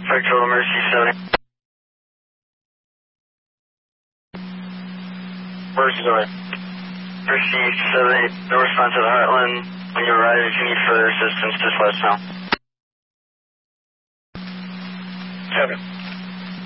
Spectral Emergency 70. Emergency 70. Emergency 70, no response to the Heartland. When you arrive, if you need further assistance, just let us know. 7.